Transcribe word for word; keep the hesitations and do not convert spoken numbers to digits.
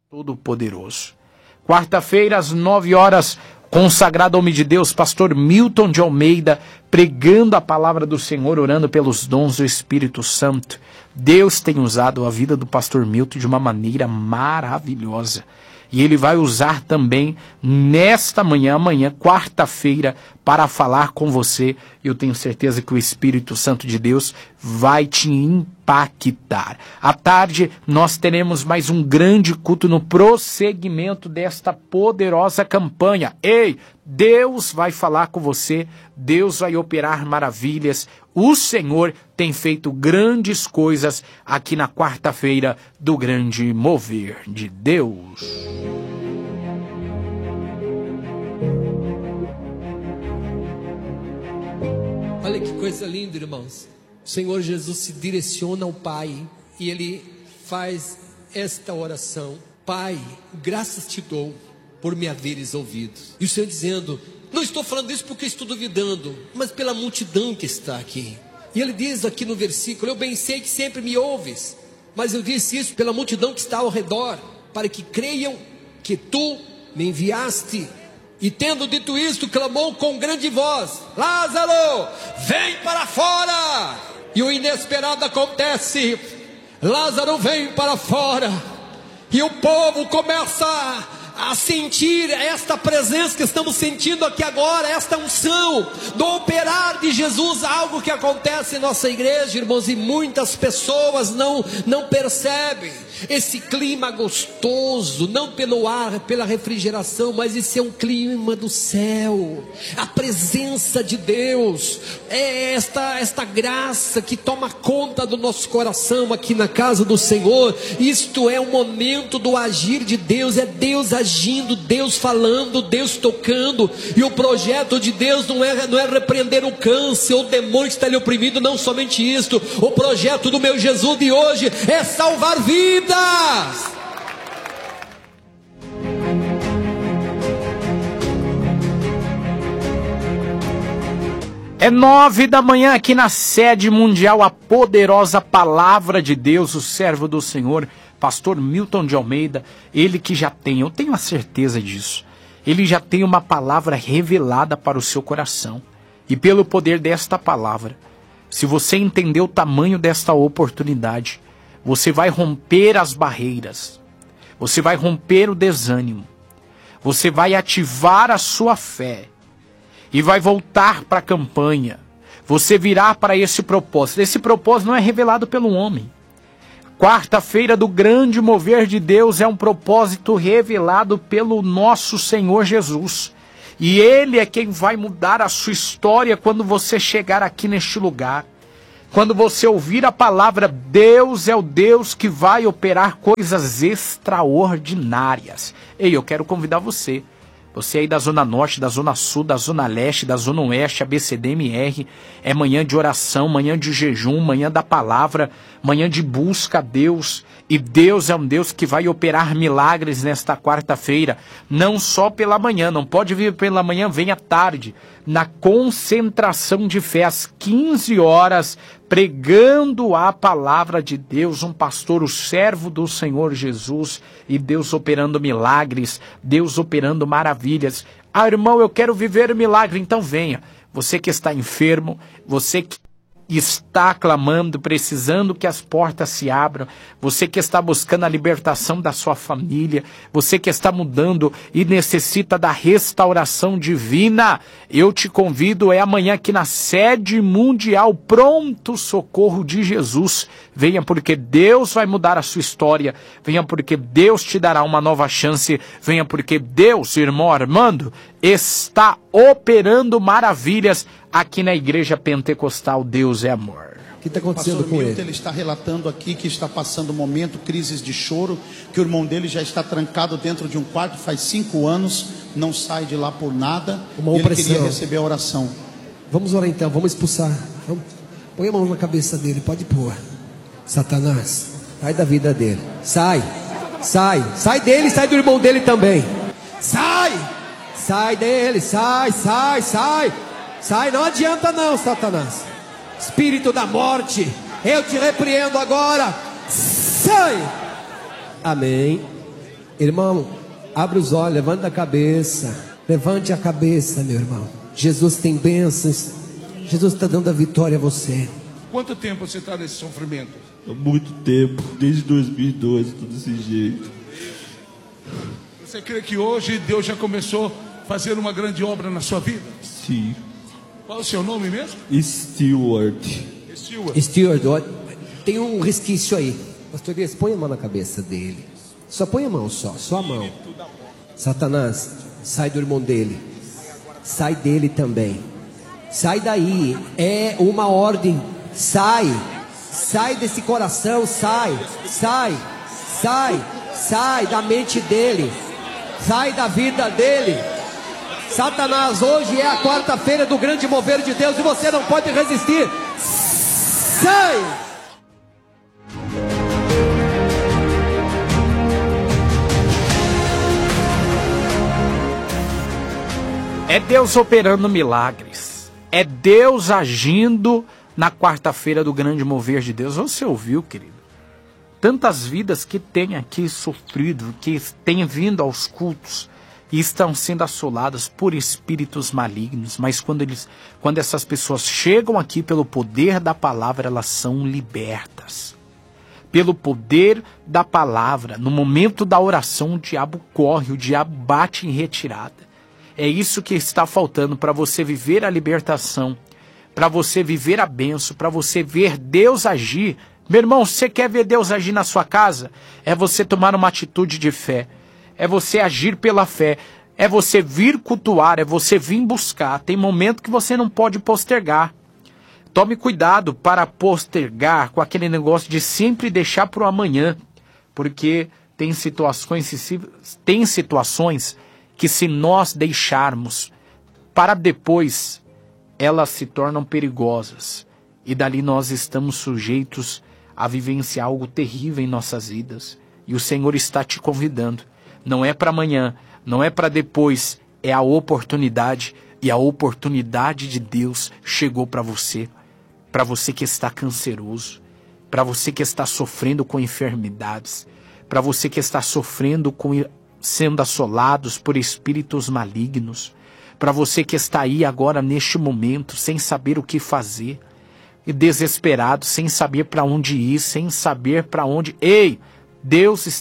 Todo-Poderoso. Quarta-feira, às nove horas, consagrado ao homem de Deus, pastor Milton de Almeida, pregando a palavra do Senhor, orando pelos dons do Espírito Santo. Deus tem usado a vida do pastor Milton de uma maneira maravilhosa. E ele vai usar também nesta manhã, amanhã, quarta-feira, para falar com você. Eu tenho certeza que o Espírito Santo de Deus vai te impactar. À tarde, nós teremos mais um grande culto no prosseguimento desta poderosa campanha. Ei, Deus vai falar com você, Deus vai operar maravilhas. O Senhor tem feito grandes coisas aqui na quarta-feira do grande mover de Deus. Olha que coisa linda, irmãos. O Senhor Jesus se direciona ao Pai e Ele faz esta oração: Pai, graças te dou por me haveres ouvido. E o Senhor dizendo: não estou falando isso porque estou duvidando, mas pela multidão que está aqui. E Ele diz aqui no versículo: eu bem sei que sempre me ouves, mas eu disse isso pela multidão que está ao redor, para que creiam que tu me enviaste. E tendo dito isto, clamou com grande voz: Lázaro, vem para fora! E o inesperado acontece. Lázaro vem para fora, e o povo começa a sentir esta presença que estamos sentindo aqui agora, esta unção do operar de Jesus, algo que acontece em nossa igreja, irmãos, e muitas pessoas não, não percebem esse clima gostoso, não pelo ar, pela refrigeração, mas esse é um clima do céu, a presença de Deus, é esta, esta graça que toma conta do nosso coração aqui na casa do Senhor. Isto é o momento do agir de Deus, é Deus agindo, Deus falando, Deus tocando, e o projeto de Deus não é, não é repreender o câncer, o demônio que está lhe oprimindo, não somente isto, o projeto do meu Jesus de hoje é salvar vidas. É nove da manhã aqui na sede mundial, a poderosa palavra de Deus, o servo do Senhor, pastor Milton de Almeida, ele que já tem, eu tenho a certeza disso, ele já tem uma palavra revelada para o seu coração. E pelo poder desta palavra, se você entender o tamanho desta oportunidade, você vai romper as barreiras, você vai romper o desânimo, você vai ativar a sua fé e vai voltar para a campanha. Você virá para esse propósito. Esse propósito não é revelado pelo homem. Quarta-feira do grande mover de Deus é um propósito revelado pelo nosso Senhor Jesus. E Ele é quem vai mudar a sua história quando você chegar aqui neste lugar. Quando você ouvir a palavra, Deus é o Deus que vai operar coisas extraordinárias. Ei, eu quero convidar você. Você aí da Zona Norte, da Zona Sul, da Zona Leste, da Zona Oeste, A B C D M R, é manhã de oração, manhã de jejum, manhã da palavra, manhã de busca a Deus. E Deus é um Deus que vai operar milagres nesta quarta-feira, não só pela manhã, não pode vir pela manhã, vem à tarde, na concentração de fé, às quinze horas, pregando a palavra de Deus, um pastor, o servo do Senhor Jesus, e Deus operando milagres, Deus operando maravilhas. Ah, irmão, eu quero viver milagre, então venha. Você que está enfermo, você que está clamando, precisando que as portas se abram, você que está buscando a libertação da sua família, você que está mudando e necessita da restauração divina, eu te convido, é amanhã aqui na sede mundial, Pronto Socorro de Jesus. Venha porque Deus vai mudar a sua história, venha porque Deus te dará uma nova chance, venha porque Deus, irmão Armando, está operando maravilhas aqui na Igreja Pentecostal Deus é Amor. O que está acontecendo Pastor com Milton, ele? Ele está relatando aqui que está passando um momento, crises de choro, que o irmão dele já está trancado dentro de um quarto faz cinco anos, não sai de lá por nada. Uma e ele opressão. queria receber a oração. Vamos orar então, vamos expulsar. Vamos. Põe a mão na cabeça dele, pode pôr. Satanás, sai da vida dele. Sai, sai, sai dele, sai do irmão dele também. Sai, sai dele, sai, sai, sai. Sai, não adianta não, Satanás. Espírito da morte, eu te repreendo agora. Sai. Amém. Irmão, abre os olhos, levanta a cabeça. Levante a cabeça, meu irmão. Jesus tem bênçãos. Jesus está dando a vitória a você. Quanto tempo você está nesse sofrimento? Há muito tempo, desde dois mil e doze, tudo desse jeito. Você crê que hoje Deus já começou a fazer uma grande obra na sua vida? Sim. Qual é o seu nome mesmo? Stewart. Stewart. Stewart, ó, tem um resquício aí. Pastor Elias, põe a mão na cabeça dele. Só põe a mão, só, só a mão. Satanás, sai do irmão dele. Sai dele também. Sai daí. É uma ordem. Sai. Sai desse coração. Sai. Sai. Sai. Sai da mente dele. Sai da vida dele. Satanás, hoje é a quarta-feira do grande mover de Deus e você não pode resistir. Sai! É Deus operando milagres. É Deus agindo na quarta-feira do grande mover de Deus. Você ouviu, querido? Tantas vidas que têm aqui sofrido, que têm vindo aos cultos e estão sendo assoladas por espíritos malignos. Mas quando, eles, quando essas pessoas chegam aqui pelo poder da palavra, elas são libertas. Pelo poder da palavra, no momento da oração, o diabo corre, o diabo bate em retirada. É isso que está faltando para você viver a libertação, para você viver a bênção, para você ver Deus agir. Meu irmão, você quer ver Deus agir na sua casa? É você tomar uma atitude de fé. É você agir pela fé. É você vir cultuar, é você vir buscar. Tem momento que você não pode postergar. Tome cuidado para postergar com aquele negócio de sempre deixar para o amanhã. Porque tem situações, tem situações que se nós deixarmos para depois, elas se tornam perigosas. E dali nós estamos sujeitos a vivenciar algo terrível em nossas vidas. E o Senhor está te convidando. Não é para amanhã, não é para depois, é a oportunidade. E a oportunidade de Deus chegou para você. Para você que está canceroso, para você que está sofrendo com enfermidades, para você que está sofrendo com sendo assolados por espíritos malignos, para você que está aí agora neste momento sem saber o que fazer, e desesperado, sem saber para onde ir, sem saber para onde... Ei, Deus está